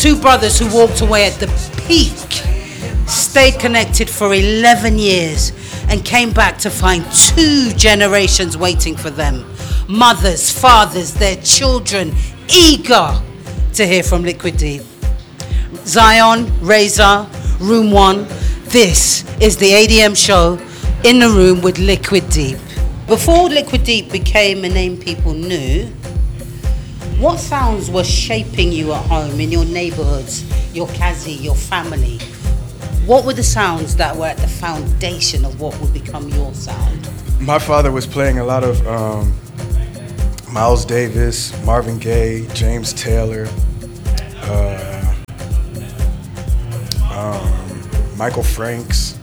Two brothers who walked away at the peak, stayed connected for 11 years, and came back to find two generations waiting for them. Mothers, fathers, their children, eager to hear from Liquid Deep. Zion, Razor, Room 1. This is the ADM show, In the Room with Liquid Deep. Before Liquid Deep became a name people knew, what sounds were shaping you at home, in your neighborhoods, your Kazi, your family? What were the sounds that were at the foundation of what would become your sound? My father was playing a lot of Miles Davis, Marvin Gaye, James Taylor, Michael Franks.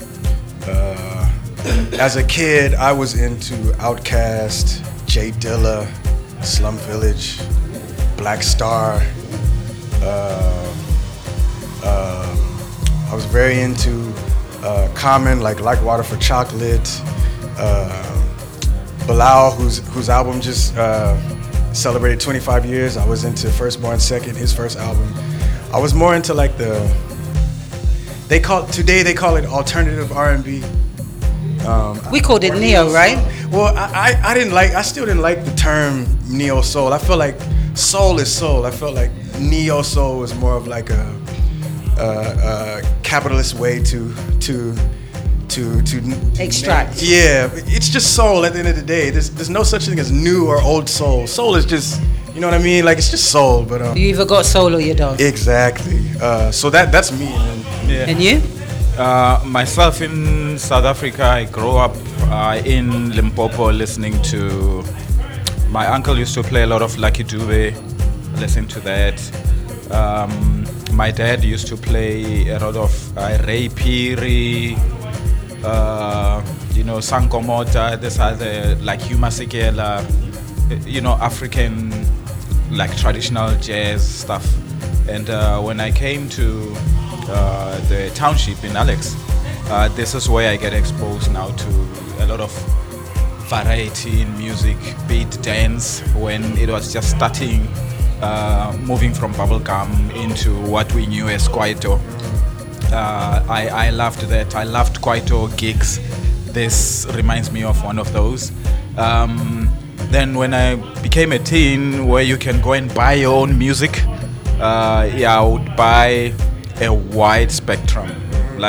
As a kid, I was into Outkast, Jay Dilla, Slum Village, Black Star. I was very into Common, like Water for Chocolate. Bilal, whose album just celebrated 25 years. I was into Firstborn Second, his first album. I was more into like today they call it alternative R&B. We called it neo, right? Well, I still didn't like the term neo soul. I felt like soul is soul. I felt like neo soul was more of like a capitalist way to extract. Yeah, it's just soul at the end of the day. There's no such thing as new or old soul. Soul is just, you know what I mean? Like, it's just soul. But you either got soul or you don't. Exactly. So that's me. And you? Myself in South Africa, I grew up in Limpopo listening to... My uncle used to play a lot of Lucky Dube, listen to that. My dad used to play a lot of Ray Phiri, Sanko Mota, these are the, like Huma Sekela, African, like traditional jazz stuff. And when I came to the township in Alex, this is where I get exposed now to a lot of variety in music, beat dance, when it was just starting, moving from bubblegum into what we knew as Kwaito. I loved that. I loved Kwaito gigs. This reminds me of one of those. Then when I became a teen, where you can go and buy your own music, I would buy a wide spectrum.